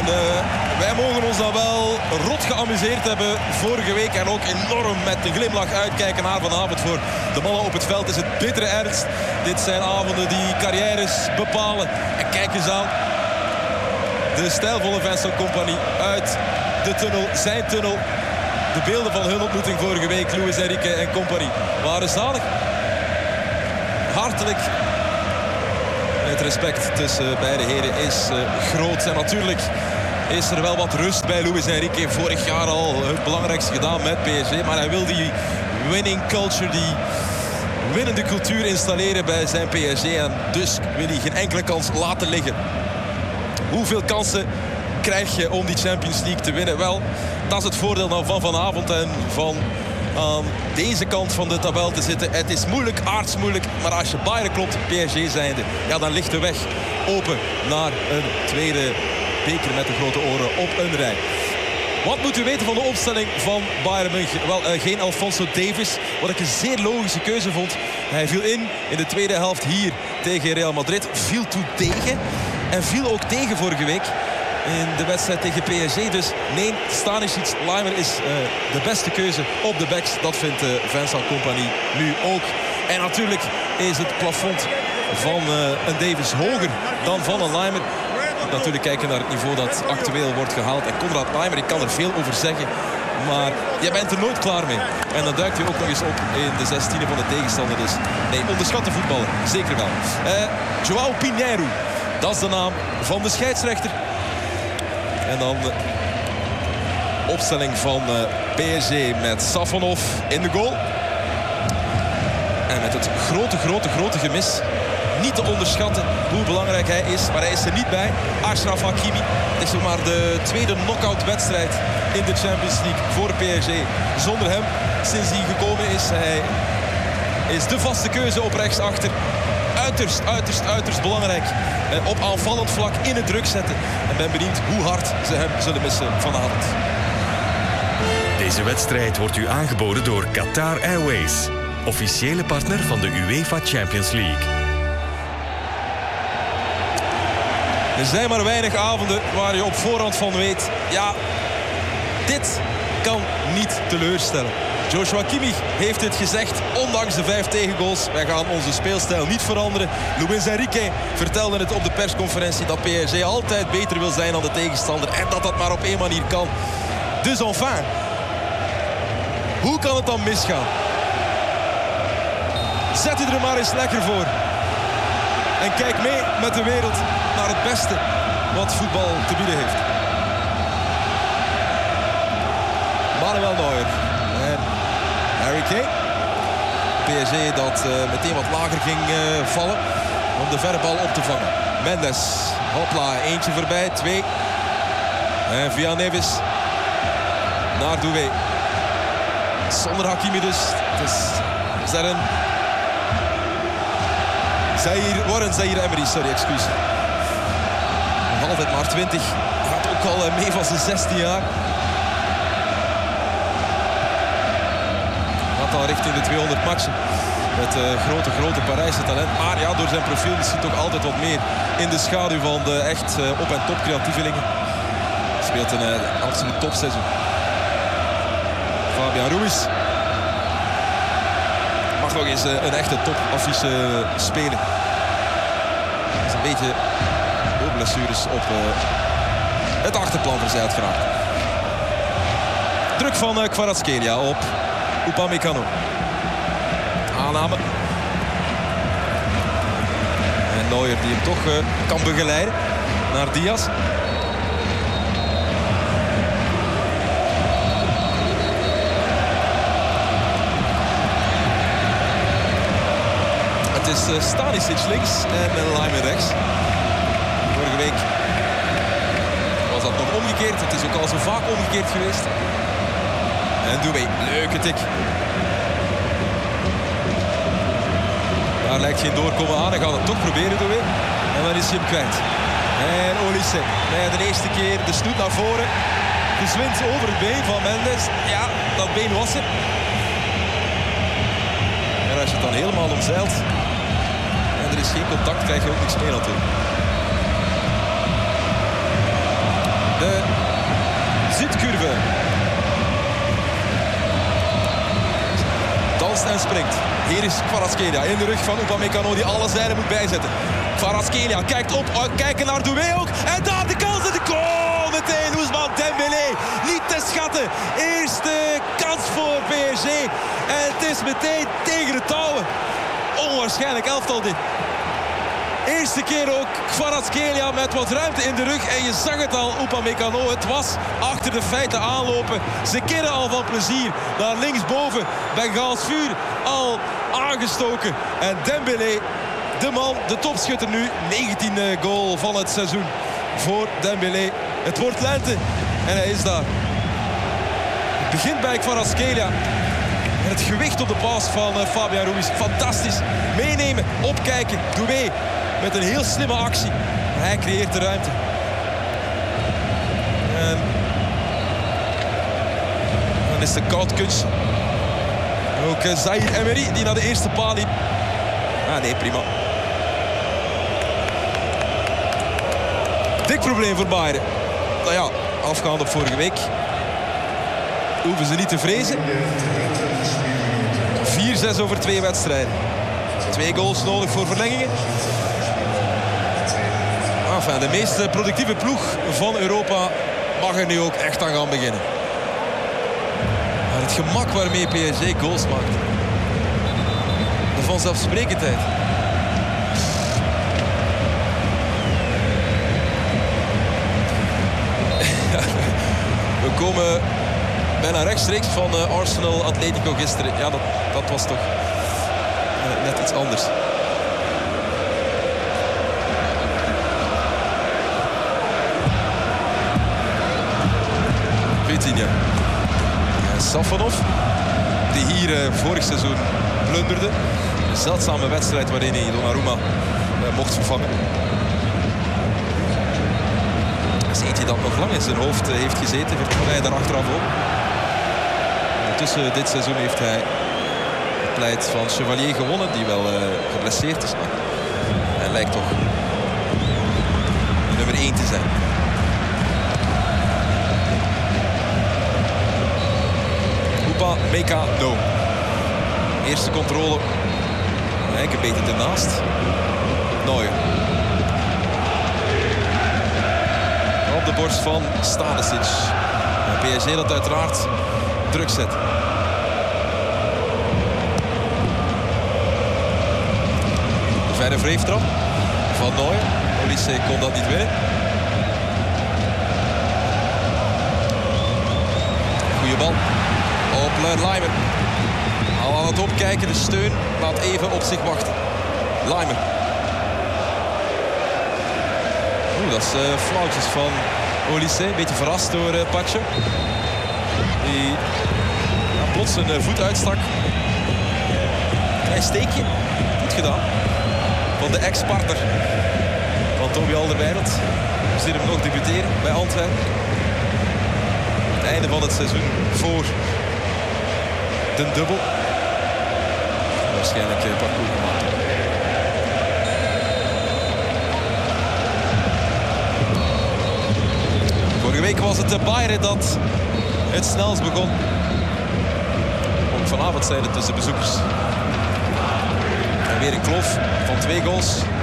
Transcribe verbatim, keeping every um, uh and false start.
En uh, wij mogen ons dan wel rot geamuseerd hebben vorige week. En ook enorm met een glimlach uitkijken naar vanavond. Voor de mannen op het veld is het bittere ernst. Dit zijn avonden die carrières bepalen. En kijk eens aan. De stijlvolle Vincent Kompany uit de tunnel, zijn tunnel. De beelden van hun ontmoeting vorige week, Luis Enrique en Kompany, waren zalig. Hartelijk. Het respect tussen beide heren is uh, groot. En natuurlijk is er wel wat rust bij Luis Enrique. Vorig jaar al het belangrijkste gedaan met P S G. Maar hij wil die winning culture, die winnende cultuur installeren bij zijn P S G. En dus wil hij geen enkele kans laten liggen. Hoeveel kansen krijg je om die Champions League te winnen? Wel, dat is het voordeel dan van vanavond en van aan deze kant van de tabel te zitten. Het is moeilijk, aardsmoeilijk, maar als je Bayern klopt, P S G zijnde, ja, dan ligt de weg open naar een tweede beker met de grote oren op een rij. Wat moet u weten van de opstelling van Bayern München? Wel, uh, geen Alphonso Davies, wat ik een zeer logische keuze vond. Hij viel in in de tweede helft hier tegen Real Madrid. Viel toe tegen en viel ook tegen vorige week in de wedstrijd tegen P S G. Dus nee, Stanisic, Laimer is uh, de beste keuze op de backs. Dat vindt uh, Vincent Kompany nu ook. En natuurlijk is het plafond van uh, een Davies hoger dan van een Laimer. Natuurlijk kijken naar het niveau dat actueel wordt gehaald. En Konrad Laimer, ik kan er veel over zeggen, maar je bent er nooit klaar mee. En dan duikt hij ook nog eens op in de zestiende van de tegenstander. Dus nee, onderschat de voetballer, zeker wel. Uh, João Pinheiro, dat is de naam van de scheidsrechter. En dan de opstelling van uh, P S G met Safonov in de goal. En met het grote, grote, grote gemis. Niet te onderschatten hoe belangrijk hij is, maar hij is er niet bij. Achraf Hakimi. Het is nog maar de tweede knock-out wedstrijd in de Champions League voor P S G. Zonder hem, sinds hij gekomen is, hij is de vaste keuze op rechtsachter. Uiterst, uiterst, uiterst belangrijk. En op aanvallend vlak in het druk zetten. En ben benieuwd hoe hard ze hem zullen missen vanavond. Deze wedstrijd wordt u aangeboden door Qatar Airways. Officiële partner van de UEFA Champions League. Er zijn maar weinig avonden waar je op voorhand van weet, ja, dit kan niet teleurstellen. Joshua Kimmich heeft het gezegd, ondanks de vijf tegengoals. Wij gaan onze speelstijl niet veranderen. Luis Enrique vertelde het op de persconferentie dat P S G altijd beter wil zijn dan de tegenstander. En dat dat maar op één manier kan. Dus enfin, hoe kan het dan misgaan? Zet u er maar eens lekker voor. En kijk mee met de wereld naar het beste wat voetbal te bieden heeft. Manuel Neuer en Harry Kane. P S G dat uh, meteen wat lager ging uh, vallen om de verre bal op te vangen. Mendes, hopla, eentje voorbij, twee. En via Neves naar Doué. Zonder Hakimi dus. Het is Zerren. Zaire, Warren Zaire Emery, sorry, excuus. Nog altijd maar twintig. Gaat ook al mee van zijn zestien jaar. Gaat al richting de tweehonderd matchen. Met uh, grote, grote Parijse talent. Maar ja, door zijn profiel is hij toch altijd wat meer in de schaduw van de echt uh, op- en top creatievelingen. Speelt een uh, absoluut topseizoen. Fabian Ruiz. Mag nog eens uh, een echte topaffiche uh, spelen. Dat is een beetje door blessures op uh, het achterplan verzeild geraakt. Druk van uh, Kvaratskhelia op Upamecano. Aanname. En Neuer die hem toch uh, kan begeleiden naar Diaz. Het is uh, Stanisic links en uh, Laimer rechts. Vorige week was dat nog omgekeerd. Het is ook al zo vaak omgekeerd geweest. En Doué, leuke tik. Daar lijkt geen doorkomen aan. Hij gaat het toch proberen, Doué. En dan is hij hem kwijt. En Olise, bij de eerste keer de snoet naar voren. Gezwind over het been van Mendes. Ja, dat been was er. En als je het dan helemaal omzeilt en er is geen contact, krijg je ook niks meer natuurlijk. danst en springt. Hier is Kvaratskhelia in de rug van Upamecano die alle zijden moet bijzetten. Kvaratskhelia kijkt op, kijken naar Doué ook. En daar de kans en de goal meteen. Ousmane Dembélé, niet te schatten. Eerste kans voor P S G. En het is meteen tegen de touwen. Onwaarschijnlijk elftal dit. Eerste keer ook Kvaratskhelia met wat ruimte in de rug. En je zag het al, Upamecano. Het was achter de feiten aanlopen. Ze keren al van plezier. Naar linksboven. Bengaals vuur al aangestoken. En Dembélé, de man, de topschutter nu. negentiende goal van het seizoen voor Dembélé. Het wordt lente en hij is daar. Het begint bij Kvaratskhelia. En het gewicht op de paas van uh, Fabian Ruiz. Fantastisch. Meenemen, opkijken. Doué met een heel slimme actie. Maar hij creëert de ruimte. En dan is de koud kunst. Ook uh, Zaïre Emery die naar de eerste paal liep. Ah nee, prima. Dik probleem voor Bayern. Nou ja, afgaand op vorige week. Hoeven ze niet te vrezen. vier zes over twee wedstrijden. Twee goals nodig voor verlengingen. Enfin, de meest productieve ploeg van Europa mag er nu ook echt aan gaan beginnen. Maar het gemak waarmee P S G goals maakt. De vanzelfsprekendheid. We komen bijna rechtstreeks van uh, Arsenal Atletico gisteren. Ja, dat, dat was toch uh, net iets anders. Vitinha. En Safonov, die hier uh, vorig seizoen plunderde. Een zeldzame wedstrijd waarin hij Donnarumma uh, mocht vervangen. Ziet hij dat nog lang in zijn hoofd uh, heeft gezeten, vertelde hij daar achteraf ook. Tussen dit seizoen heeft hij het pleit van Chevalier gewonnen, die wel uh, geblesseerd is. Maar hij lijkt toch nummer één te zijn. Upamecano. Eerste controle. Kijk, een beetje ernaast. Neuer. Op de borst van Stanisic. P S G dat uiteraard druk zet. De verre vreeftrap van Neuer. Olise kon dat niet winnen. Goeie bal op Laimer. Al aan het opkijken, de steun laat even op zich wachten. Laimer. Oeh, dat is uh, flauwtjes van Olise. Een beetje verrast door uh, Pacho. Die ja, plots een uh, voet uitstak. Klein steekje. Goed gedaan. Van de ex-partner van Toby Alderweireld. We zien hem nog debuteren bij Antwerpen. Het einde van het seizoen voor de dubbel. Waarschijnlijk uh, parcours gemaakt. Vorige week was het de Bayern dat het snelst begon. Ook vanavond zijn het dus de bezoekers. En weer een kloof van twee goals.